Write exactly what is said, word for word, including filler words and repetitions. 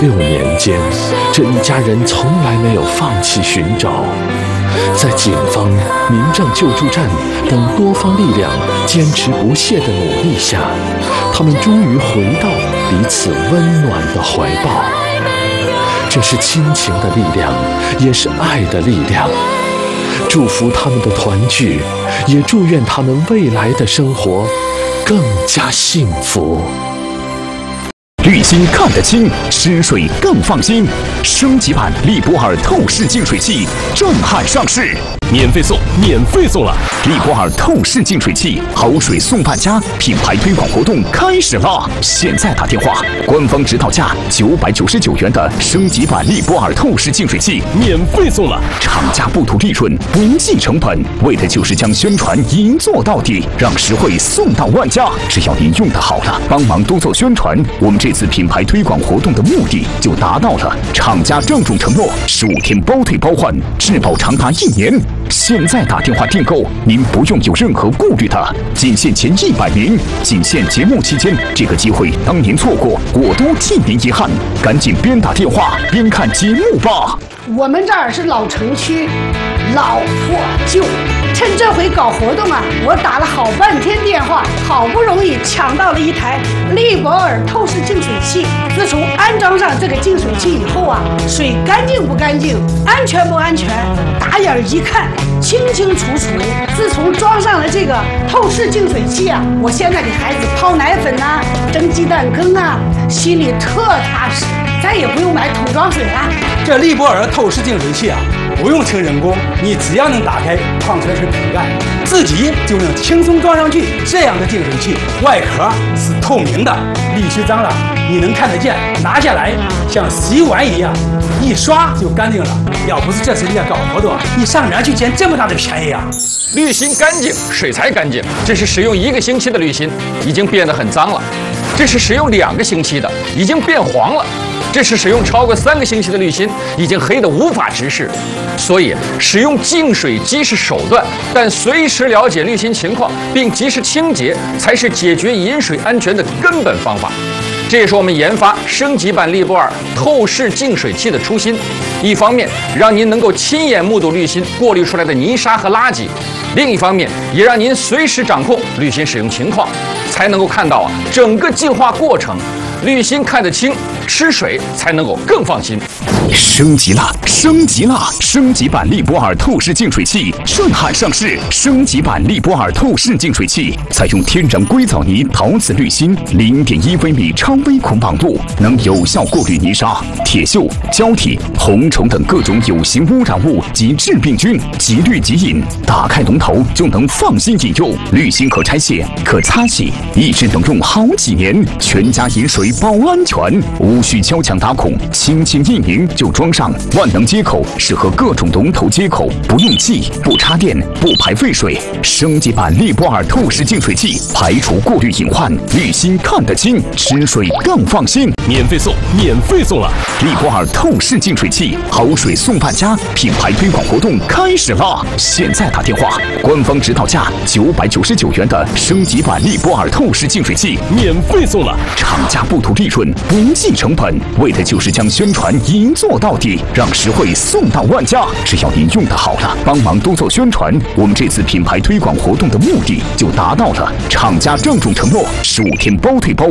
六年间，这一家人从来没有放弃寻找。在警方、民政救助站等多方力量坚持不懈的努力下，他们终于回到彼此温暖的怀抱。这是亲情的力量，也是爱的力量。祝福他们的团聚，也祝愿他们未来的生活更加幸福。 滤芯看得清，吃水更放心。升级版利博尔透视净水器震撼上市，免费送，免费送了！利博尔透视净水器好水送半价，品牌推广活动开始啦！现在打电话，官方指导价九百九十九元的升级版利博尔透视净水器免费送了。厂家不图利润，不计成本，为的就是将宣传一做到底，让实惠送到万家。只要您用得好了，帮忙多做宣传，我们这次品牌推广活动的目的就达到了。厂家郑重承诺，十五天包退包换，质保长达一年。现在打电话订购，您不用有任何顾虑的，仅限前一百名，仅限节目期间，这个机会当您错过，我都替您遗憾。赶紧边打电话边看节目吧。 我们这儿是老城区，老破旧。趁这回搞活动啊，我打了好半天电话，好不容易抢到了一台利博尔透视净水器。自从安装上这个净水器以后啊，水干净不干净，安全不安全，打眼一看清清楚楚。自从装上了这个透视净水器啊，我现在给孩子泡奶粉啊，蒸鸡蛋羹啊，心里特踏实，再也不用买桶装水了。 这利博尔透视净水器啊，不用请人工，你只要能打开矿泉水瓶盖，自己就能轻松装上去。这样的净水器外壳是透明的，沥须脏了你能看得见，拿下来像洗碗一样，一刷就干净了。要不是这次人家搞活动，你上哪儿去捡这么大的便宜啊？ 滤芯干净，水才干净。这是使用一个星期的滤芯，已经变得很脏了；这是使用两个星期的，已经变黄了；这是使用超过三个星期的滤芯，已经黑得无法直视。所以，使用净水机是手段，但随时了解滤芯情况并及时清洁，才是解决饮水安全的根本方法。这也是我们研发升级版利博尔透视净水器的初心。一方面，让您能够亲眼目睹滤芯过滤出来的泥沙和垃圾；另一方面，也让您随时掌控滤芯使用情况，才能够看到啊整个净化过程。滤芯看得清，吃水才能够更放心。 升级了，升级了！升级版利博尔透视净水器震撼上市。升级版利博尔透视净水器采用天然硅藻泥陶瓷滤芯，零点一微米超微孔绑度，能有效过滤泥沙、铁锈、胶体、红虫等各种有形污染物及致病菌，即滤即饮。打开龙头就能放心饮用。滤芯可拆卸、可擦洗，一直能用好几年，全家饮水保安全，无需敲墙打孔，轻轻一拧就装上。万能接口适合各种龙头接口，不用气、不插电、不排废水。升级版利博尔透视净水器排除过滤隐患，滤芯看得清，吃水更放心。 免费送，免费送了！ 利博尔透视净水器好水送半价，品牌推广活动开始啦！现在打电话，官方指导价九百九十九元的升级版利博尔透视净水器免费送了！ 厂家不图利润，不计成本，为的就是将宣传一做到底，让实惠送到万家。只要您用得好了，帮忙多做宣传，我们这次品牌推广活动的目的就达到了。厂家郑重承诺，十五天包退包